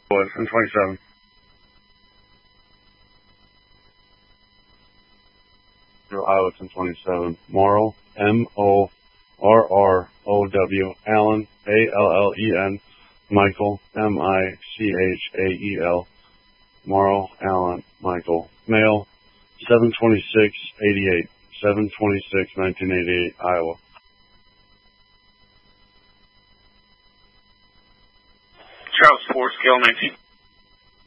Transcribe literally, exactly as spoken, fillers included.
seven twenty-seven. Iowa ten twenty-seven. Morrow, M O R R O W, Allen, A L L E N, Michael, M I C H A E L, Morrow, Allen, Michael, male, seven twenty-six eighty-eight, seven twenty-six nineteen eighty-eight, Iowa. Charles four, scale nineteen.